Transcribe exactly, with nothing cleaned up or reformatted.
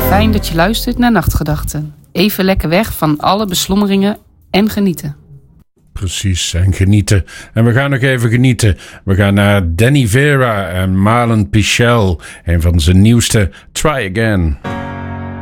Fijn dat je luistert naar Nachtgedachten. Even lekker weg van alle beslommeringen en genieten. Precies, en genieten. En we gaan nog even genieten. We gaan naar Danny Vera en Marlon Pichel. Een van zijn nieuwste Try Again.